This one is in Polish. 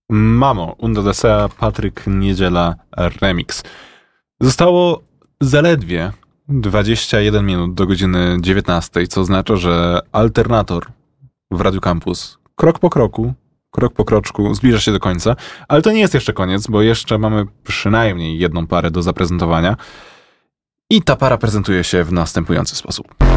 Mamo, Unda Desea, Patryk Niedziela Remix. Zostało zaledwie 21 minut do godziny 19, co oznacza, że alternator w Radiu Campus krok po kroczku zbliża się do końca, ale to nie jest jeszcze koniec, bo jeszcze mamy przynajmniej jedną parę do zaprezentowania i ta para prezentuje się w następujący sposób.